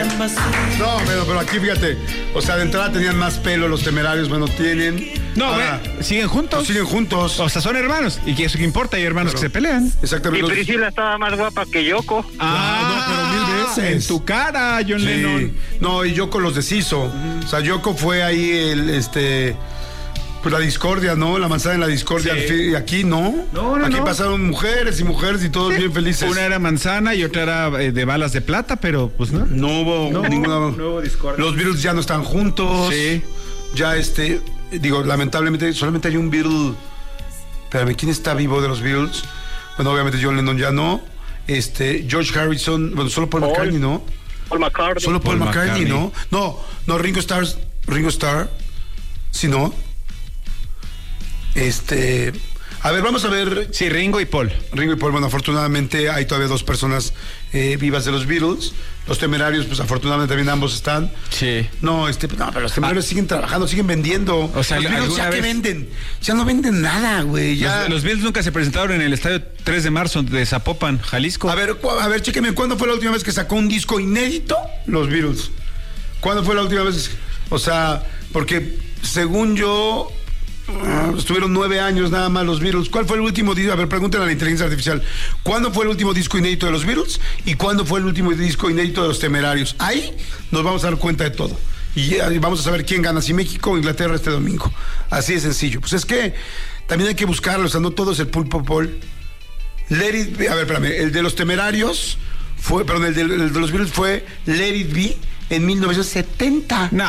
No, pero aquí fíjate, o sea, de entrada tenían más pelo los Temerarios, bueno, tienen. No, ahora, siguen juntos. Pues siguen juntos. O sea, son hermanos. ¿Y qué es lo que importa? Hay hermanos que se pelean. Exactamente. Y Priscila estaba más guapa que Yoko. No, pero mil veces. En tu cara, John Lennon. No, y Yoko los deshizo. O sea, Yoko fue ahí pues la discordia, ¿no? La manzana en la discordia. Sí. Y aquí no. Aquí pasaron mujeres y todos bien felices. Una era manzana y otra era de balas de plata, pero pues no. No hubo ninguna. No hubo discordia. Los Beatles ya no están juntos. Sí. Ya digo, lamentablemente solamente hay un Beatle. Espérame, ¿quién está vivo de los Beatles? Bueno, obviamente John Lennon ya no. George Harrison, bueno, solo Paul McCartney, ¿no? Paul McCartney. Solo Paul McCartney, ¿no? No, Ringo Starr, sí, ¿no? A ver, vamos a ver. Sí, Ringo y Paul. Bueno, afortunadamente hay todavía dos personas vivas de los Beatles. Los Temerarios, pues afortunadamente también ambos están. Sí. No, pero los Temerarios siguen trabajando, siguen vendiendo. O sea, los Beatles ya que venden. Ya no venden nada, güey. Los Beatles nunca se presentaron en el estadio 3 de marzo de Zapopan, Jalisco. A ver, chéqueme, ¿cuándo fue la última vez que sacó un disco inédito los Beatles? ¿Cuándo fue la última vez? O sea, porque según yo estuvieron 9 años nada más los Beatles. ¿Cuál fue el último disco? A ver, pregúntenle a la inteligencia artificial. ¿Cuándo fue el último disco inédito de los Beatles? ¿Y cuándo fue el último disco inédito de los Temerarios? Ahí nos vamos a dar cuenta de todo. Y vamos a saber quién gana, si México o Inglaterra este domingo. Así de sencillo. Pues es que también hay que buscarlo, o sea, no todo es el pulpo Paul. A ver, espérame, el de los Temerarios fue, perdón, el de los Beatles fue Let It Be en 1970. No.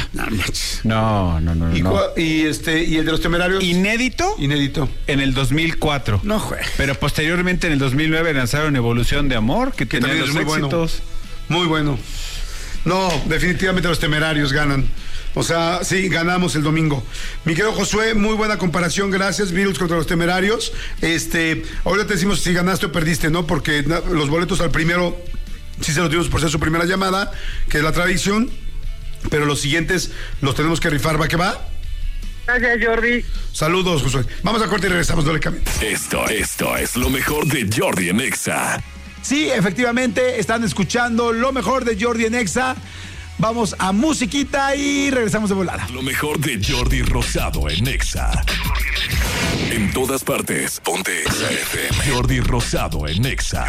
Y el de los Temerarios. Inédito. En el 2004. No, güey. Pero posteriormente en el 2009 lanzaron Evolución de Amor, que tenía los éxitos. Muy bueno. No, definitivamente los Temerarios ganan. O sea, sí, ganamos el domingo. Mi querido Josué, muy buena comparación, gracias. Beatles contra los Temerarios. Ahorita te decimos si ganaste o perdiste, ¿no? Porque los boletos al primero sí se los dimos por ser su primera llamada, que es la tradición. Pero los siguientes los tenemos que rifar, ¿va que va? Gracias, Jordi. Saludos, Josué. Vamos a corte y regresamos, no le cambien. Esto es lo mejor de Jordi en Exa. Sí, efectivamente, están escuchando lo mejor de Jordi en Exa. Vamos a musiquita y regresamos de volada. Lo mejor de Jordi Rosado en Exa. En todas partes, ponte Exa FM. Jordi Rosado en Exa.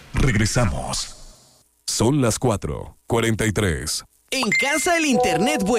Regresamos. Son las 4:43. En casa el internet